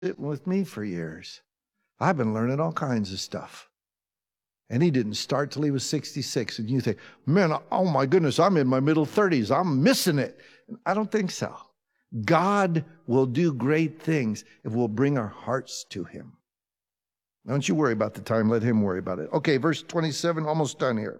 sitting with me for years. I've been learning all kinds of stuff. And he didn't start till he was 66. And you think, man, oh my goodness, I'm in my middle 30s. I'm missing it. I don't think so. God will do great things if we'll bring our hearts to him. Don't you worry about the time. Let him worry about it. Okay, verse 27, almost done here.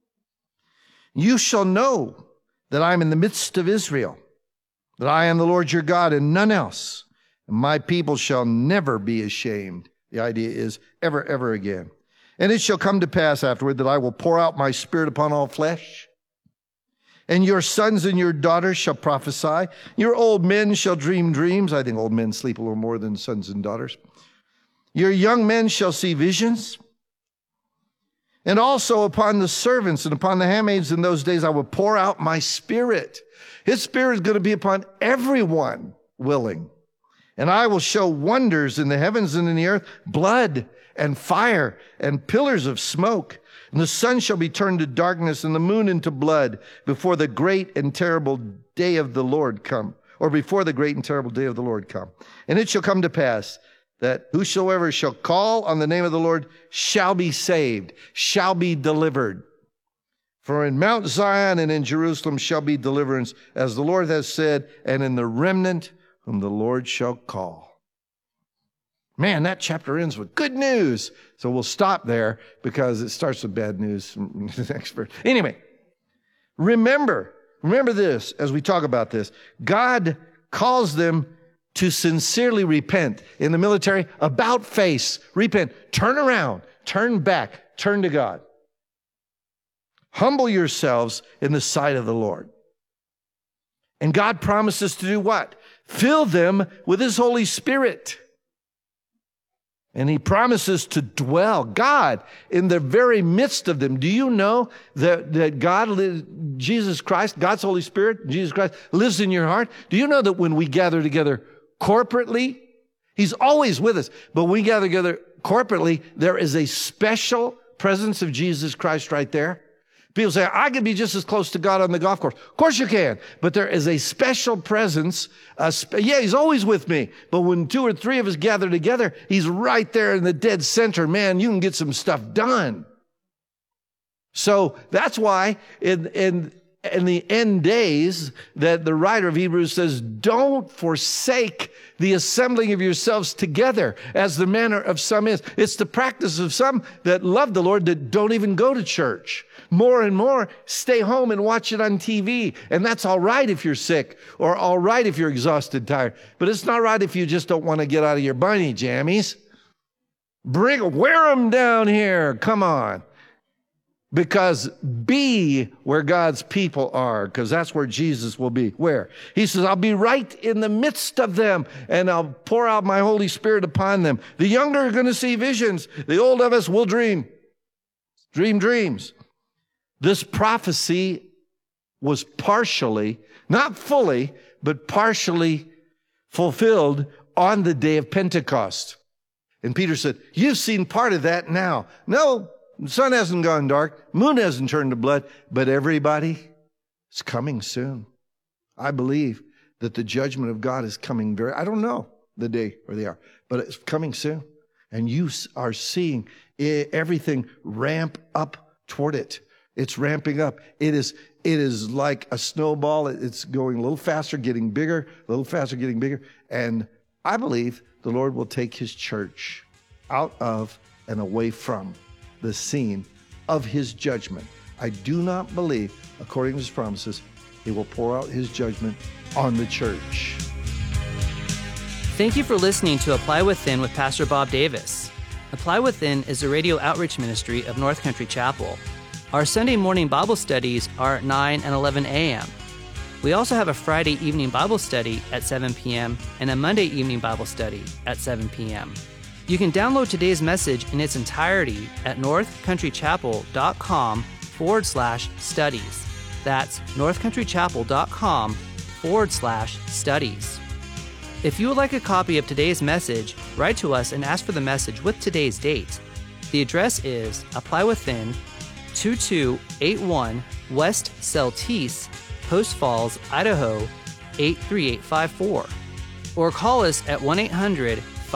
You shall know that I am in the midst of Israel, that I am the Lord your God and none else. And my people shall never be ashamed. The idea is ever, ever again. And it shall come to pass afterward that I will pour out my spirit upon all flesh. And your sons and your daughters shall prophesy. Your old men shall dream dreams. I think old men sleep a little more than sons and daughters. Your young men shall see visions. And also upon the servants and upon the handmaids in those days I will pour out my spirit. His spirit is going to be upon everyone willing. And I will show wonders in the heavens and in the earth, blood and fire and pillars of smoke. And the sun shall be turned to darkness and the moon into blood before the great and terrible day of the Lord come, or before the great and terrible day of the Lord come. And it shall come to pass that whosoever shall call on the name of the Lord shall be saved, shall be delivered. For in Mount Zion and in Jerusalem shall be deliverance, as the Lord has said, and in the remnant whom the Lord shall call. Man, that chapter ends with good news. So we'll stop there because it starts with bad news from the next verse. Anyway, remember this as we talk about this. God calls them to sincerely repent. In the military, about face, repent, turn around, turn back, turn to God. Humble yourselves in the sight of the Lord. And God promises to do what? Fill them with his Holy Spirit. And he promises to dwell, God, in the very midst of them. Do you know that God, Jesus Christ, God's Holy Spirit, Jesus Christ, lives in your heart? Do you know that when we gather together corporately, he's always with us, but when we gather together corporately, there is a special presence of Jesus Christ right there? People say, I could be just as close to God on the golf course. Of course you can. But there is a special presence. He's always with me. But when 2 or 3 of us gather together, he's right there in the dead center. Man, you can get some stuff done. So that's why in the end days that the writer of Hebrews says, don't forsake the assembling of yourselves together as the manner of some is. It's the practice of some that love the Lord that don't even go to church. More and more, stay home and watch it on TV. And that's all right if you're sick or all right if you're exhausted, tired. But it's not right if you just don't want to get out of your bunny jammies. Wear them down here. Come on. Because be where God's people are, because that's where Jesus will be. Where? He says, I'll be right in the midst of them, and I'll pour out my Holy Spirit upon them. The younger are going to see visions. The old of us will dream dreams. This prophecy was partially, not fully, but partially fulfilled on the day of Pentecost. And Peter said, you've seen part of that now. No, the sun hasn't gone dark. Moon hasn't turned to blood. But everybody, it's coming soon. I believe that the judgment of God is coming I don't know the day or the hour, but it's coming soon. And you are seeing everything ramp up toward it. It's ramping up. It is like a snowball. It's going a little faster, getting bigger, a little faster, getting bigger. And I believe the Lord will take his church out of and away from the scene of his judgment. I do not believe, according to his promises, he will pour out his judgment on the church. Thank you for listening to Apply Within with Pastor Bob Davis. Apply Within is a radio outreach ministry of North Country Chapel. Our Sunday morning Bible studies are at 9 and 11 a.m. We also have a Friday evening Bible study at 7 p.m. and a Monday evening Bible study at 7 p.m. You can download today's message in its entirety at northcountrychapel.com/studies. That's northcountrychapel.com/studies. If you would like a copy of today's message, write to us and ask for the message with today's date. The address is Apply Within, 2281 West Celtice, Post Falls, Idaho, 83854. Or call us at 1-800